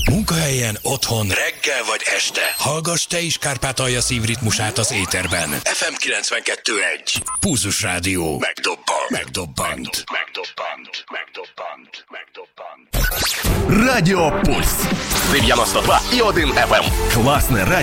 Munkahelyen, otthon, reggel vagy este. Hallgass te is Kárpátalja szívritmusát az éterben. FM 92.1. Pulzus Rádió. Megdobbant. Радіо Пульс. 92,1 FM. Класне радіо.